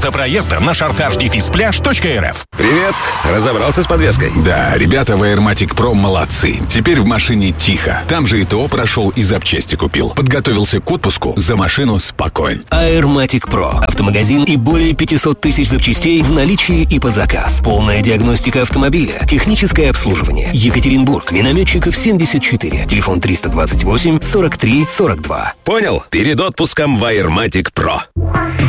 Карта проезда на chartage-пляж.рф. Привет! Разобрался с подвеской? Да, ребята в Airmatic Pro молодцы. Теперь в машине тихо. Там же и ТО прошел, и запчасти купил. Подготовился к отпуску, за машину спокоен. Airmatic Pro. Автомагазин и более 500 тысяч запчастей в наличии и под заказ. Полная диагностика автомобиля. Техническое обслуживание. Екатеринбург. Минометчиков 74. Телефон 328 43 42. Понял? Перед отпуском в Airmatic Pro.